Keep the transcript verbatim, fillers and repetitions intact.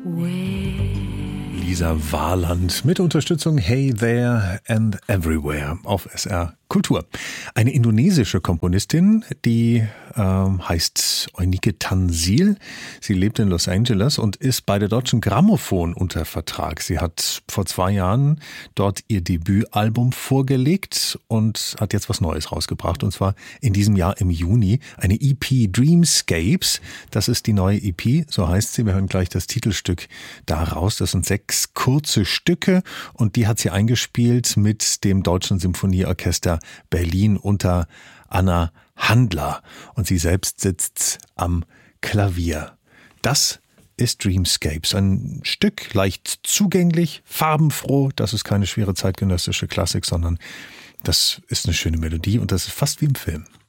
Lisa Warland mit Unterstützung Hey There and Everywhere auf S R Kultur. Eine indonesische Komponistin, die ähm, heißt Eunike Tansil. Sie lebt in Los Angeles und ist bei der Deutschen Grammophon unter Vertrag. Sie hat vor zwei Jahren dort ihr Debütalbum vorgelegt und hat jetzt was Neues rausgebracht. Und zwar in diesem Jahr im Juni eine E P, Dreamscapes. Das ist die neue E P, so heißt sie. Wir hören gleich das Titelstück daraus. Das sind sechs kurze Stücke und die hat sie eingespielt mit dem Deutschen Symphonieorchester Berlin unter Anna Handler. Und sie selbst sitzt am Klavier. Das ist Dreamscapes. Ein Stück, leicht zugänglich, farbenfroh. Das ist keine schwere zeitgenössische Klassik, sondern das ist eine schöne Melodie und das ist fast wie im Film.